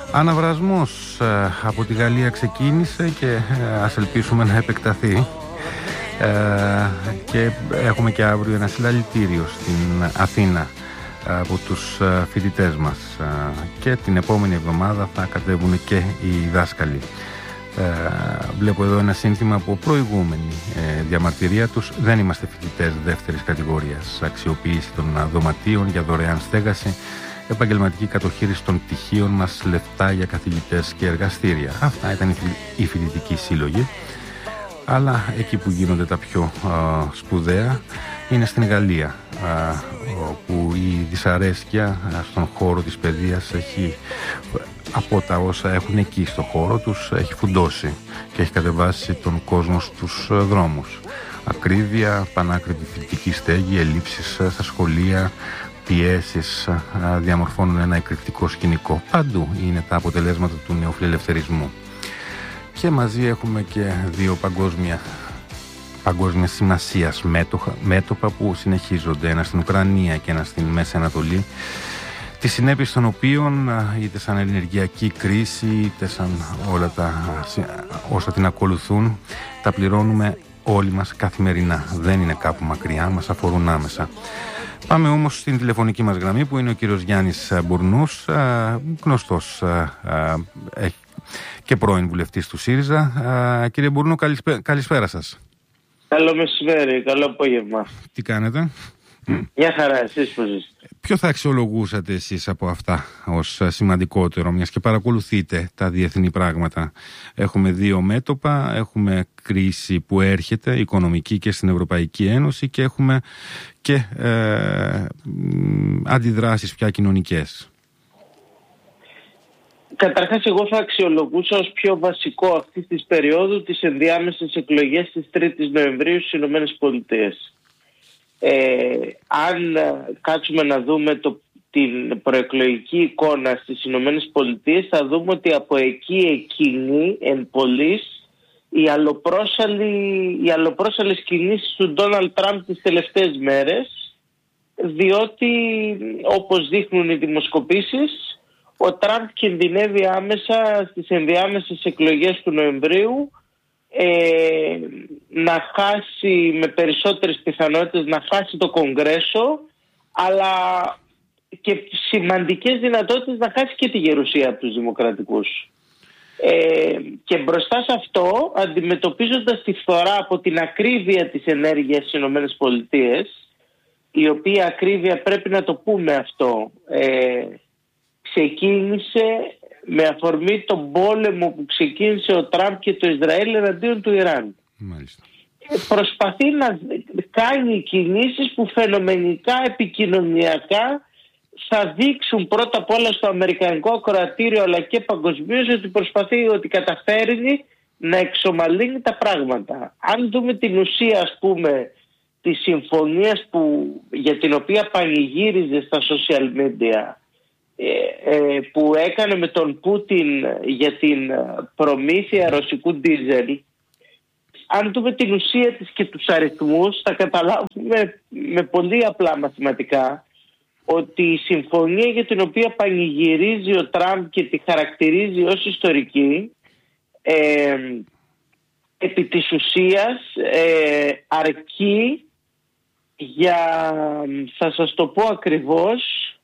Αναβρασμός από τη Γαλλία ξεκίνησε και ας ελπίσουμε να επεκταθεί, και έχουμε και αύριο ένα συλλαλητήριο στην Αθήνα από τους φοιτητές μας, και την επόμενη εβδομάδα θα κατέβουν και οι δάσκαλοι. Βλέπω εδώ ένα σύνθημα από προηγούμενη διαμαρτυρία τους: δεν είμαστε φοιτητές δεύτερης κατηγορίας. Αξιοποίηση των δωματίων για δωρεάν στέγαση, επαγγελματική κατοχήρηση των πτυχίων μας, λεφτά για καθηγητές και εργαστήρια. Αυτά ήταν οι φοιτητικοί σύλλογοι. Αλλά εκεί που γίνονται τα πιο σπουδαία είναι στην Γαλλία, όπου η δυσαρέσκεια στον χώρο της παιδείας έχει, από τα όσα έχουν εκεί στο χώρο τους, έχει φουντώσει και έχει κατεβάσει τον κόσμο στους δρόμους. Ακρίβεια, πανάκριβη φοιτητική στέγη, ελλείψεις στα σχολεία, πιέσεις διαμορφώνουν ένα εκρηκτικό σκηνικό. Παντού είναι τα αποτελέσματα του νεοφιλελευθερισμού. Και μαζί έχουμε και δύο παγκόσμια σημασίας μέτωπα που συνεχίζονται, ένα στην Ουκρανία και ένα στην Μέση Ανατολή, τις συνέπειες των οποίων, είτε σαν ενεργειακή κρίση είτε σαν όλα όσα την ακολουθούν, τα πληρώνουμε όλοι μας καθημερινά. Δεν είναι κάπου μακριά, μας αφορούν άμεσα. Πάμε όμως στην τηλεφωνική μας γραμμή, που είναι ο κύριος Γιάννης Μπουρνούς, γνωστός και πρώην βουλευτής του ΣΥΡΙΖΑ. Κύριε Μπουρνού, καλησπέρα σας. Καλό μεσημέρι, καλό απόγευμα. Τι κάνετε? Μια χαρά, εσείς πώς είστε? Ποιο θα αξιολογούσατε εσείς από αυτά ως σημαντικότερο, μιας και παρακολουθείτε τα διεθνή πράγματα? Έχουμε δύο μέτωπα, έχουμε κρίση που έρχεται, οικονομική και στην Ευρωπαϊκή Ένωση, και έχουμε και αντιδράσεις πια κοινωνικές. Καταρχάς, εγώ θα αξιολογούσα ως πιο βασικό αυτής της περίοδου τις ενδιάμεσες εκλογές της 3ης Νοεμβρίου στις ΗΠΑ. Αν κάτσουμε να δούμε την προεκλογική εικόνα στις ΗΠΑ, θα δούμε ότι από εκείνη εν πολλοίς οι αλλοπρόσαλλες κινήσεις του Ντόναλντ Τραμπ τις τελευταίες μέρες, διότι όπως δείχνουν οι δημοσκοπήσεις, ο Τραμπ κινδυνεύει άμεσα στις ενδιάμεσες εκλογές του Νοεμβρίου να χάσει, με περισσότερες πιθανότητες να χάσει το Κογκρέσο, αλλά και σημαντικές δυνατότητες να χάσει και τη γερουσία από τους δημοκρατικούς. Και μπροστά σε αυτό, αντιμετωπίζοντας τη φθορά από την ακρίβεια της ενέργειας στις ΗΠΑ, η οποία ακρίβεια, πρέπει να το πούμε αυτό, ξεκίνησε με αφορμή τον πόλεμο που ξεκίνησε ο Τραμπ και το Ισραήλ εναντίον του Ιράν. Μάλιστα. Προσπαθεί να κάνει κινήσεις που φαινομενικά, επικοινωνιακά θα δείξουν πρώτα απ' όλα στο αμερικανικό ακροατήριο, αλλά και παγκοσμίως, ότι καταφέρνει να εξομαλύνει τα πράγματα. Αν δούμε την ουσία, ας πούμε, της συμφωνίας για την οποία πανηγύριζε στα social media, που έκανε με τον Πούτιν για την προμήθεια ρωσικού ντίζελ, αν δούμε την ουσία της και τους αριθμούς, θα καταλάβουμε με πολύ απλά μαθηματικά ότι η συμφωνία για την οποία πανηγυρίζει ο Τραμπ και τη χαρακτηρίζει ως ιστορική, επί της ουσίας αρκεί για, θα σας το πω ακριβώς,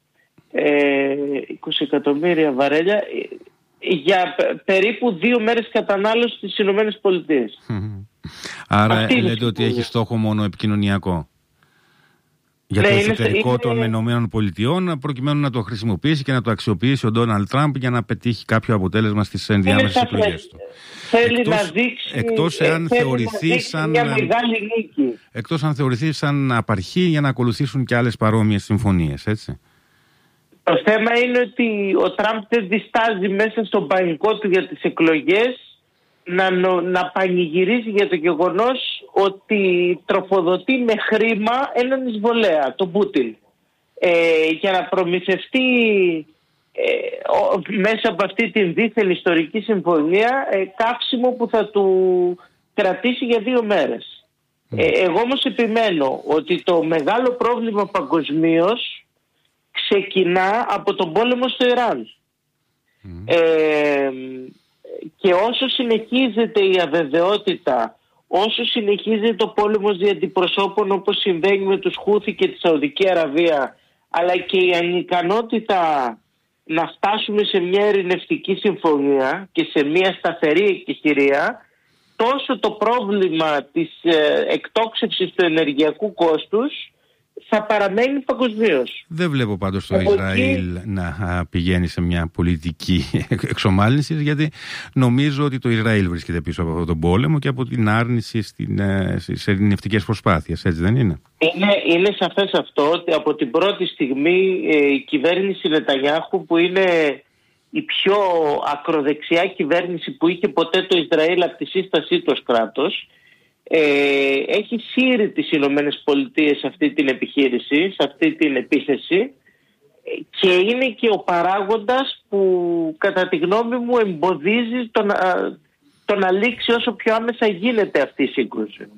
20 εκατομμύρια βαρέλια για περίπου 2 μέρες κατανάλωση στις Ηνωμένες Πολιτείες. Άρα λέτε ότι έχει στόχο μόνο επικοινωνιακό για το εσωτερικό των Ηνωμένων Πολιτειών, προκειμένου να το χρησιμοποιήσει και να το αξιοποιήσει ο Ντόναλντ Τραμπ για να πετύχει κάποιο αποτέλεσμα στις ενδιάμεσες εκλογές του. Θέλει να δείξει, εκτός αν θεωρηθεί σαν απαρχή για να ακολουθήσουν και άλλες παρόμοιες συμφωνίες, έτσι. Το θέμα είναι ότι ο Τραμπ δεν διστάζει μέσα στον πανικό του για τις εκλογές να πανηγυρίζει για το γεγονός ότι τροφοδοτεί με χρήμα έναν εισβολέα, τον Πούτιν, για να προμηθευτεί μέσα από αυτή την δίθεν ιστορική συμφωνία καύσιμο που θα του κρατήσει για 2 μέρες. Εγώ όμως επιμένω ότι το μεγάλο πρόβλημα παγκοσμίως ξεκινά από τον πόλεμο στο Ιράν. Και όσο συνεχίζεται η αβεβαιότητα, όσο συνεχίζεται ο πόλεμος δια αντιπροσώπων όπως συμβαίνει με τους Χούθι και τη Σαουδική Αραβία, αλλά και η ανικανότητα να φτάσουμε σε μια ειρηνευτική συμφωνία και σε μια σταθερή εκεχηρία, τόσο το πρόβλημα της εκτόξευσης του ενεργειακού κόστους θα παραμένει παγκοσμίως. Δεν βλέπω πάντως το Ισραήλ να πηγαίνει σε μια πολιτική εξομάλυνση, γιατί νομίζω ότι το Ισραήλ βρίσκεται πίσω από αυτόν τον πόλεμο και από την άρνηση στις ειρηνευτικές προσπάθειες, έτσι δεν είναι? Είναι σαφές αυτό, ότι από την πρώτη στιγμή η κυβέρνηση Νετανιάχου, που είναι η πιο ακροδεξιά κυβέρνηση που είχε ποτέ το Ισραήλ από τη σύστασή του ως κράτος, έχει σύρει τις Ηνωμένες Πολιτείες σε αυτή την επιχείρηση, σε αυτή την επίθεση, και είναι και ο παράγοντας που κατά τη γνώμη μου εμποδίζει το να λήξει όσο πιο άμεσα γίνεται αυτή η σύγκρουση.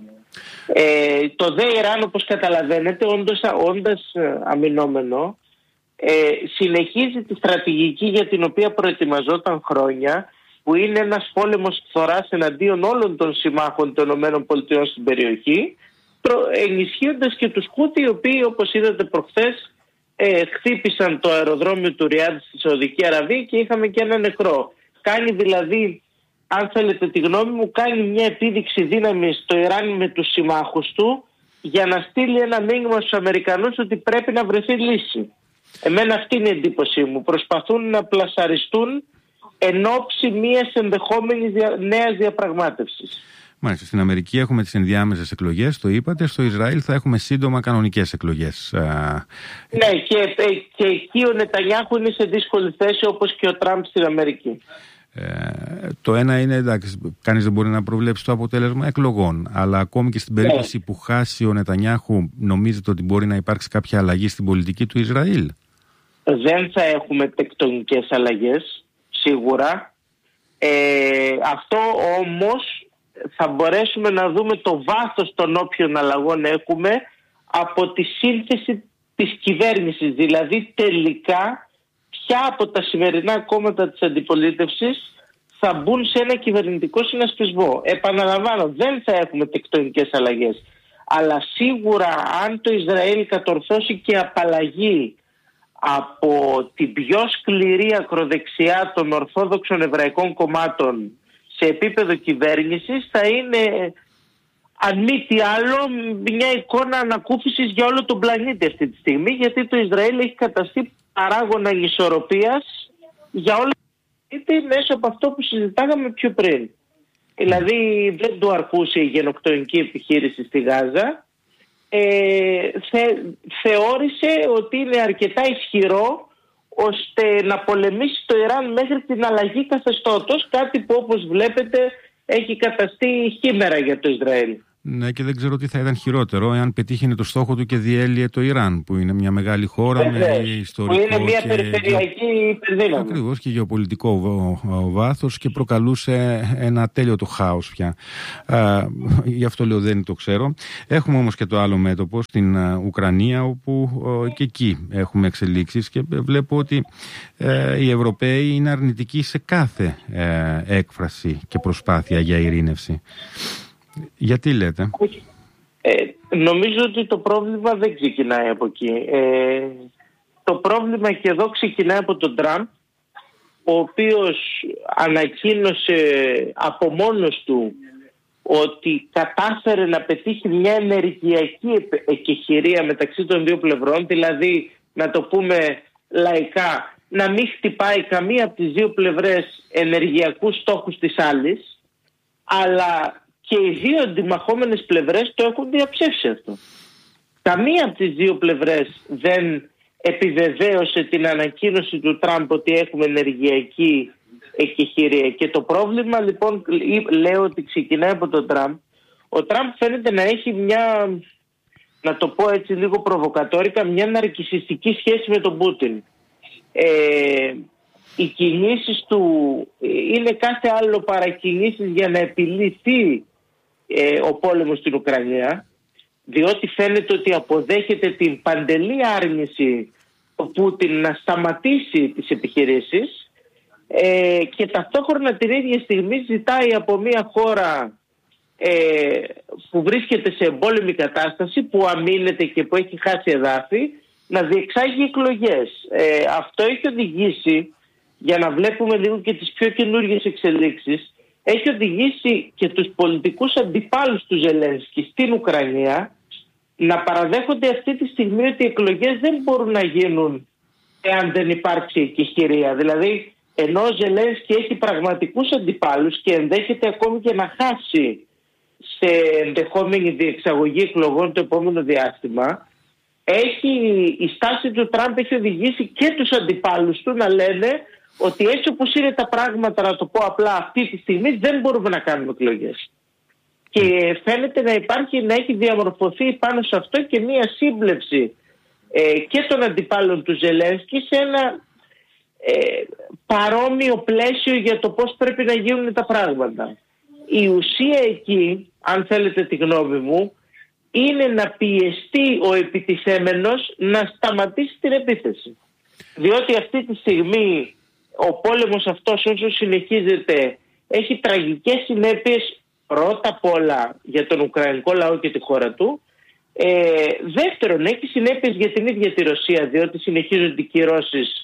Το ΔΕ Ιράν, όπως καταλαβαίνετε, όντας αμυνόμενο, συνεχίζει τη στρατηγική για την οποία προετοιμαζόταν χρόνια, που είναι ένας πόλεμος φθοράς εναντίον όλων των συμμάχων των ΗΠΑ στην περιοχή, ενισχύοντας και τους Χούθι, οι οποίοι, όπως είδατε προχθές, χτύπησαν το αεροδρόμιο του Ριάντ στη Σαουδική Αραβία και είχαμε και ένα νεκρό. Κάνει δηλαδή, αν θέλετε τη γνώμη μου, κάνει μια επίδειξη δύναμης στο Ιράν με τους συμμάχους του, για να στείλει ένα μήνυμα στους Αμερικανούς ότι πρέπει να βρεθεί λύση. Εμένα αυτή είναι η εντύπωσή μου. Προσπαθούν να πλασαριστούν εν ώψη μιας ενδεχόμενης νέας διαπραγμάτευσης. Μάλιστα, στην Αμερική έχουμε τις ενδιάμεσες εκλογές, το είπατε. Στο Ισραήλ θα έχουμε σύντομα κανονικές εκλογές. Ναι, και εκεί ο Νετανιάχου είναι σε δύσκολη θέση, όπως και ο Τραμπ στην Αμερική. Το ένα είναι, εντάξει, κανείς δεν μπορεί να προβλέψει το αποτέλεσμα εκλογών, αλλά ακόμη και στην περίπτωση που χάσει ο Νετανιάχου, νομίζετε ότι μπορεί να υπάρξει κάποια αλλαγή στην πολιτική του Ισραήλ? Δεν θα έχουμε τεκτονικές αλλαγές, σίγουρα. Αυτό όμως θα μπορέσουμε να δούμε το βάθος των όποιων αλλαγών έχουμε από τη σύνθεση της κυβέρνησης. Δηλαδή τελικά ποια από τα σημερινά κόμματα της αντιπολίτευσης θα μπουν σε ένα κυβερνητικό συνασπισμό. Επαναλαμβάνω, δεν θα έχουμε τεκτονικές αλλαγές. Αλλά σίγουρα αν το Ισραήλ κατορθώσει και απαλλαγή από την πιο σκληρή ακροδεξιά των ορθόδοξων εβραϊκών κομμάτων σε επίπεδο κυβέρνησης, θα είναι, αν μη τι άλλο, μια εικόνα ανακούφισης για όλο τον πλανήτη αυτή τη στιγμή, γιατί το Ισραήλ έχει καταστεί παράγωνα ισορροπίας για όλο τον πλανήτη μέσω από αυτό που συζητάγαμε πιο πριν. Δηλαδή δεν του αρκούσε η γενοκτονική επιχείρηση στη Γάζα. Θεώρησε ότι είναι αρκετά ισχυρό ώστε να πολεμήσει το Ιράν μέχρι την αλλαγή καθεστώτος, κάτι που όπως βλέπετε έχει καταστεί χήμερα για το Ισραήλ. Ναι, και δεν ξέρω τι θα ήταν χειρότερο εάν πετύχαινε το στόχο του και διέλυε το Ιράν, που είναι μια μεγάλη χώρα με ιστορικό, που είναι μια περιφερειακή υπερδύναμη. Ακριβώς, και γεωπολιτικό βάθος, και προκαλούσε ένα τέλειο χάος πια. Γι' αυτό λέω δεν το ξέρω. Έχουμε όμως και το άλλο μέτωπο στην Ουκρανία, όπου και εκεί έχουμε εξελίξεις, και βλέπω ότι οι Ευρωπαίοι είναι αρνητικοί σε κάθε έκφραση και προσπάθεια για ειρήνευση. Γιατί λέτε? Νομίζω ότι το πρόβλημα δεν ξεκινάει από εκεί. Το πρόβλημα και εδώ ξεκινάει από τον Τραμπ, ο οποίος ανακοίνωσε από μόνος του ότι κατάφερε να πετύχει μια ενεργειακή εκεχηρία μεταξύ των δύο πλευρών, δηλαδή, να το πούμε λαϊκά, να μην χτυπάει καμία από τις δύο πλευρές ενεργειακούς στόχους της άλλης, αλλά και οι δύο αντιμαχόμενες πλευρές το έχουν διαψεύσει αυτό. Καμία από τις δύο πλευρές δεν επιβεβαίωσε την ανακοίνωση του Τραμπ ότι έχουμε ενεργειακή εκεχηρία. Και το πρόβλημα, λοιπόν, λέω ότι ξεκινάει από τον Τραμπ. Ο Τραμπ φαίνεται να έχει μια, να το πω έτσι λίγο προβοκατόρικα, μια ναρκισσιστική σχέση με τον Πούτιν. Οι κινήσεις του είναι κάθε άλλο παρακινήσεις για να επιλυθεί ο πόλεμος στην Ουκρανία, διότι φαίνεται ότι αποδέχεται την παντελή άρνηση του Πούτιν να σταματήσει τις επιχειρήσεις, και ταυτόχρονα την ίδια στιγμή ζητάει από μια χώρα που βρίσκεται σε εμπόλεμη κατάσταση, που αμήνεται και που έχει χάσει εδάφη, να διεξάγει εκλογές. Αυτό έχει οδηγήσει, για να βλέπουμε λίγο και τις πιο καινούργιες εξελίξεις, έχει οδηγήσει και τους πολιτικούς αντιπάλους του Ζελένσκι στην Ουκρανία να παραδέχονται αυτή τη στιγμή ότι οι εκλογές δεν μπορούν να γίνουν εάν δεν υπάρξει εκεχηρία. Δηλαδή, ενώ ο Ζελένσκι έχει πραγματικούς αντιπάλους και ενδέχεται ακόμη και να χάσει σε ενδεχόμενη διεξαγωγή εκλογών το επόμενο διάστημα, η στάση του Τραμπ έχει οδηγήσει και τους αντιπάλους του να λένε ότι έτσι όπως είναι τα πράγματα, να το πω απλά, αυτή τη στιγμή δεν μπορούμε να κάνουμε εκλογές. Και φαίνεται να έχει διαμορφωθεί πάνω σε αυτό και μία σύμπλευση και των αντιπάλων του Ζελένσκι σε ένα παρόμοιο πλαίσιο για το πώς πρέπει να γίνουν τα πράγματα. Η ουσία εκεί, αν θέλετε τη γνώμη μου, είναι να πιεστεί ο επιτιθέμενος να σταματήσει την επίθεση. Διότι αυτή τη στιγμή ο πόλεμος αυτός, όσο συνεχίζεται, έχει τραγικές συνέπειες πρώτα απ' όλα για τον Ουκρανικό λαό και τη χώρα του. Δεύτερον, έχει συνέπειες για την ίδια τη Ρωσία, διότι συνεχίζονται οι κυρώσεις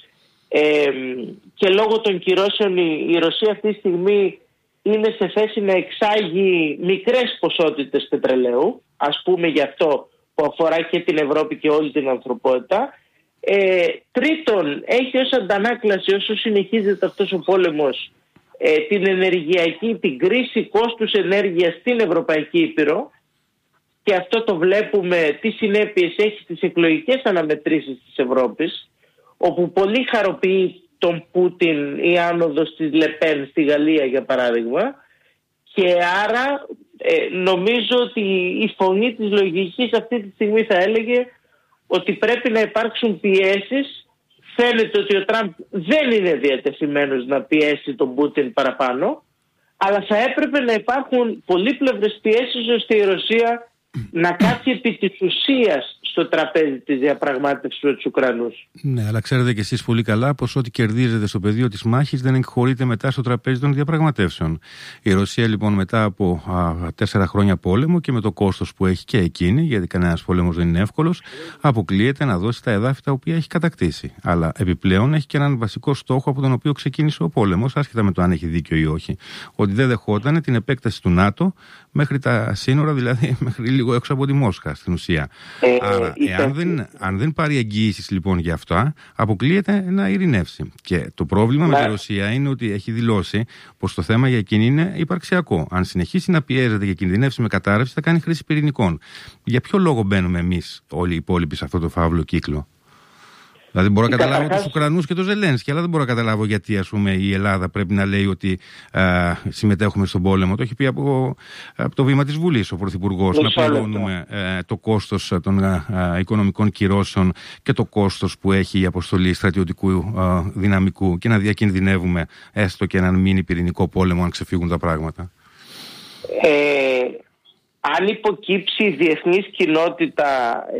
και λόγω των κυρώσεων η Ρωσία αυτή τη στιγμή είναι σε θέση να εξάγει μικρές ποσότητες πετρελαίου, ας πούμε για αυτό που αφορά και την Ευρώπη και όλη την ανθρωπότητα. Τρίτον, έχει ως αντανάκλαση, όσο συνεχίζεται αυτός ο πόλεμος, την ενεργειακή, την κρίση κόστους ενέργειας στην Ευρωπαϊκή Ήπειρο, και αυτό το βλέπουμε τι συνέπειες έχει στις εκλογικές αναμετρήσεις της Ευρώπης, όπου πολύ χαροποιεί τον Πούτιν η άνοδος της Λεπέν στη Γαλλία, για παράδειγμα, και άρα νομίζω ότι η φωνή της λογικής αυτή τη στιγμή θα έλεγε ότι πρέπει να υπάρξουν πιέσεις. Φαίνεται ότι ο Τραμπ δεν είναι διατεθειμένος να πιέσει τον Πούτιν παραπάνω, αλλά θα έπρεπε να υπάρχουν πολύπλευρες πιέσεις ώστε η Ρωσία να κάτσει επί της ουσίας στο τραπέζι της διαπραγμάτευσης με τους Ουκρανούς. Ναι, αλλά ξέρετε κι εσείς πολύ καλά πως ό,τι κερδίζετε στο πεδίο της μάχης δεν εκχωρείται μετά στο τραπέζι των διαπραγματεύσεων. Η Ρωσία λοιπόν μετά από 4 χρόνια πόλεμο και με το κόστος που έχει και εκείνη, γιατί κανένας πόλεμος δεν είναι εύκολος, αποκλείεται να δώσει τα εδάφη τα οποία έχει κατακτήσει. Αλλά επιπλέον έχει και έναν βασικό στόχο από τον οποίο ξεκίνησε ο πόλεμος, άσχετα με το αν έχει δίκιο ή όχι. Ότι δεν δεχόταν την επέκταση του ΝΑΤΟ μέχρι τα σύνορα, δηλαδή μέχρι λίγο έξω από τη Μόσχα στην ουσία. Άρα, αν δεν πάρει εγγυήσεις λοιπόν για αυτά, αποκλείεται να ειρηνεύσει. Και το πρόβλημα με τη Ρωσία είναι ότι έχει δηλώσει πως το θέμα για εκείνη είναι υπαρξιακό. Αν συνεχίσει να πιέζεται και κινδυνεύσει με κατάρρευση, θα κάνει χρήση πυρηνικών. Για ποιο λόγο μπαίνουμε εμείς όλοι οι υπόλοιποι σε αυτό το φαύλο κύκλο? Δηλαδή μπορώ να καταλάβω τους Ουκρανούς και τον Ζελένσκι, αλλά δεν μπορώ να καταλάβω γιατί ας πούμε η Ελλάδα πρέπει να λέει ότι συμμετέχουμε στον πόλεμο. Το έχει πει από το βήμα της Βουλής ο Πρωθυπουργός, να πληρώνουμε το κόστος των οικονομικών κυρώσεων και το κόστος που έχει η αποστολή στρατιωτικού δυναμικού και να διακινδυνεύουμε έστω και έναν μίνι πυρηνικό πόλεμο αν ξεφύγουν τα πράγματα. Αν υποκύψει η διεθνής κοινότητα